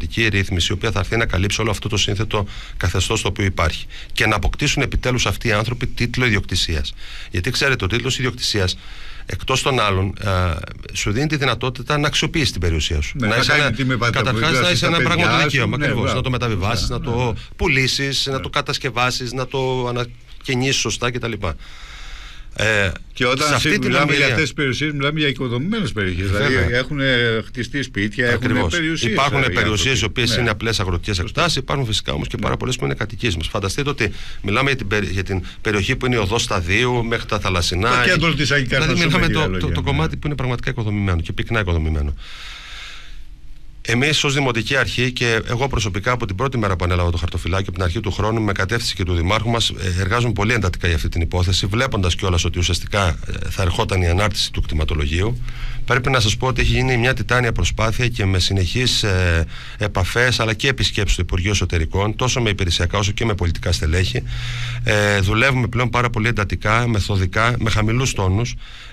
νομοθετική ρύθμιση, η οποία θα έρθει να καλύψει όλο αυτό το σύνθετο καθεστώς το οποίο υπάρχει. Και να αποκτήσουν επιτέλους αυτοί οι άνθρωποι τίτλο ιδιοκτησίας. Γιατί ξέρετε, ο τίτλος ιδιοκτησίας, εκτός των άλλων, σου δίνει τη δυνατότητα να αξιοποιήσεις την περιουσία σου. Καταρχάς να είσαι ένα πράγματο δικαίωμα. Ακριβώς. Να το μεταβιβάσεις, να το πουλήσεις, να το κατασκευάσεις, να το ανακαινήσεις σωστά κτλ. Και όταν μιλάμε για αυτές τις περιουσίες, μιλάμε για οικοδομημένες περιοχές. Δηλαδή έχουν χτιστεί σπίτια, έχουν περιουσίες. Υπάρχουν περιουσίες οι οποίες είναι απλές αγροτικές εκτάσεις, υπάρχουν φυσικά όμως και πάρα πολλές που είναι κατοικίες μας. Φανταστείτε ότι μιλάμε για την περιοχή που είναι η οδός Σταδίου μέχρι τα θαλασσινά. Το κέντρο της Αγγλίας. Δηλαδή μιλάμε το κομμάτι που είναι πραγματικά οικοδομημένο και πυκνά οικοδομημένο. Εμείς ως Δημοτική Αρχή, και εγώ προσωπικά από την πρώτη μέρα που ανέλαβα το χαρτοφυλάκιο, από την αρχή του χρόνου, με κατεύθυνση και του Δημάρχου μας, εργάζομαι πολύ εντατικά για αυτή την υπόθεση, βλέποντας κιόλας ότι ουσιαστικά θα ερχόταν η ανάρτηση του κτηματολογίου. Πρέπει να σας πω ότι έχει γίνει μια τιτάνια προσπάθεια και με συνεχείς επαφές αλλά και επισκέψεις στο Υπουργείο Εσωτερικών, τόσο με υπηρεσιακά όσο και με πολιτικά στελέχη. Δουλεύουμε πλέον πάρα πολύ εντατικά, μεθοδικά, με χαμηλούς τόνους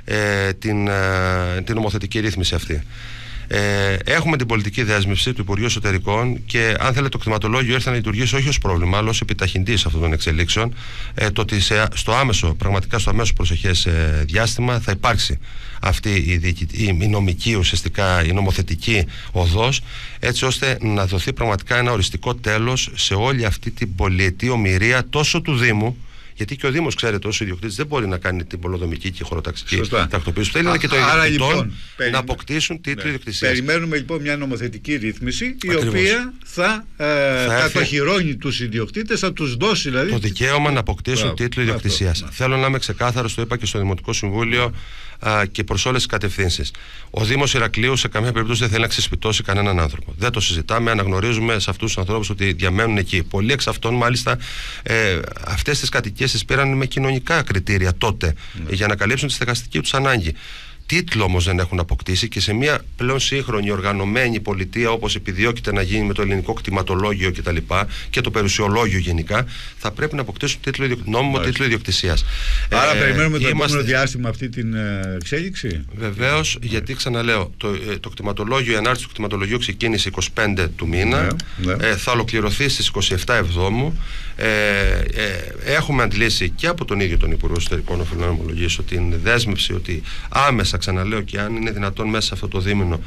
την νομοθετική ρύθμιση αυτή. Έχουμε την πολιτική δέσμευση του Υπουργείου Εσωτερικών και αν θέλετε το κτηματολόγιο έρθει να λειτουργήσει όχι ως πρόβλημα αλλά ως επιταχυντής αυτών των εξελίξεων, το ότι πραγματικά στο αμέσως προσεχές διάστημα θα υπάρξει αυτή η νομική, ουσιαστικά η νομοθετική οδός, έτσι ώστε να δοθεί πραγματικά ένα οριστικό τέλος σε όλη αυτή την πολυετή ομηρία τόσο του Δήμου. Γιατί και ο Δήμος, ξέρετε, ως ιδιοκτήτης δεν μπορεί να κάνει την πολεοδομική και χωροταξική τακτοποίηση. Θέλει και το ιδιοκτητών να αποκτήσουν τίτλο ιδιοκτησίας. Περιμένουμε λοιπόν μια νομοθετική ρύθμιση η οποία θα κατοχυρώνει τους ιδιοκτήτες, θα τους δώσει δηλαδή το δικαίωμα να αποκτήσουν τίτλο ιδιοκτησίας. Θέλω να είμαι ξεκάθαρος, το είπα και στο Δημοτικό Συμβούλιο και προς όλες τις κατευθύνσεις. Ο Δήμος Ηρακλείου σε καμία περίπτωση δεν θέλει να ξεσπιτώσει κανέναν άνθρωπο. Δεν το συζητάμε, αναγνωρίζουμε σε αυτούς τους ανθρώπους ότι διαμένουν εκεί. Πολλοί εξ αυτών μάλιστα αυτές τις κατοικίες τις πήραν με κοινωνικά κριτήρια τότε για να καλύψουν τη στεγαστική τους ανάγκη. Τίτλο όμως δεν έχουν αποκτήσει και σε μια πλέον σύγχρονη οργανωμένη πολιτεία όπως επιδιώκεται να γίνει με το ελληνικό κτηματολόγιο κτλ. Και το περιουσιολόγιο γενικά, θα πρέπει να αποκτήσουν νόμιμο τίτλο ιδιοκτησίας. Άρα περιμένουμε το επόμενο διάστημα αυτή την εξέλιξη. Βεβαίως, γιατί ξαναλέω, το κτηματολόγιο, η ανάρτηση του κτηματολογίου ξεκίνησε 25 του μήνα, θα ολοκληρωθεί στις 27 Εβδόμου. Έχουμε αντλήσει και από τον ίδιο τον Υπουργό Εσωτερικών, οφείλω να ομολογήσω, την δέσμευση ότι άμεσα, ξαναλέω, και αν είναι δυνατόν μέσα σε αυτό το δίμηνο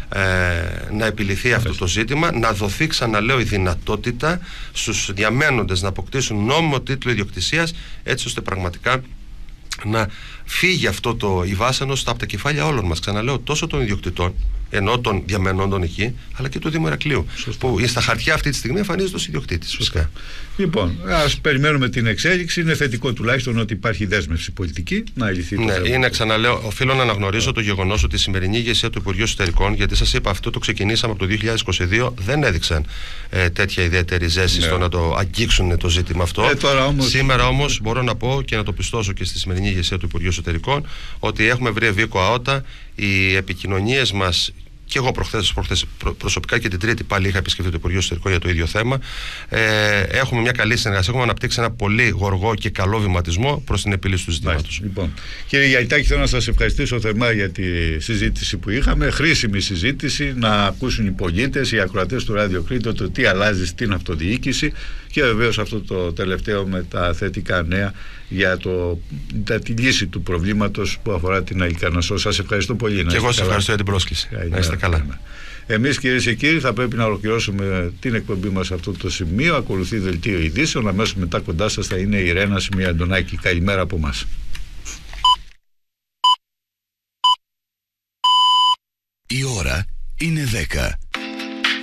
να επιληθεί αυτό το ζήτημα, να δοθεί, ξαναλέω, η δυνατότητα στους διαμένοντες να αποκτήσουν νόμιμο τίτλο ιδιοκτησίας, έτσι ώστε πραγματικά να φύγει αυτό η βάσανος από τα κεφάλια όλων μας, ξαναλέω, τόσο των ιδιοκτητών, ενώ των διαμενόντων εκεί, αλλά και του Δήμου Ηρακλείου. Που στα χαρτιά αυτή τη στιγμή εμφανίζεται ως ιδιοκτήτης. Φυσικά. Λοιπόν, ας περιμένουμε την εξέλιξη. Είναι θετικό τουλάχιστον ότι υπάρχει δέσμευση πολιτική να λυθεί το θέμα. Είναι, ξαναλέω, οφείλω να αναγνωρίσω το γεγονός ότι η σημερινή ηγεσία του Υπουργείου Εσωτερικών, γιατί σας είπα, αυτό το ξεκινήσαμε από το 2022, δεν έδειξαν τέτοια ιδιαίτερη ζέση στο να το αγγίξουν το ζήτημα αυτό. Σήμερα όμως μπορώ να πω και να το πιστώσω και στη σημερινή ηγεσία του Υπουργείου Εσωτερικών ότι έχουμε βρει ευήκο αότα. Οι επικοινωνίες μας, και εγώ προχθές προσωπικά και την Τρίτη πάλι είχα επισκεφτεί το Υπουργείο Εσωτερικών για το ίδιο θέμα. Έχουμε μια καλή συνεργασία. Έχουμε αναπτύξει ένα πολύ γοργό και καλό βηματισμό προς την επίλυση του ζητήματος. Λοιπόν, κύριε Γιαϊτάκη, θέλω να σας ευχαριστήσω θερμά για τη συζήτηση που είχαμε. Χρήσιμη συζήτηση, να ακούσουν οι πολίτες, οι ακροατές του Ράδιο Κρήτο, το τι αλλάζει στην αυτοδιοίκηση και βεβαίως αυτό το τελευταίο με τα θετικά νέα για τη λύση του προβλήματος που αφορά την Αλικαρνασσό. Σας ευχαριστώ πολύ. Και εγώ σας ευχαριστώ για την πρόσκληση. Να είστε καλά. Εμείς, κυρίες και κύριοι, θα πρέπει να ολοκληρώσουμε την εκπομπή μας σε αυτό το σημείο. Ακολουθεί δελτίο ειδήσεων. Αμέσως μετά κοντά σας θα είναι η Ρένα Σημεία Αντωνάκη. Καλημέρα από εμάς. Η ώρα είναι 10.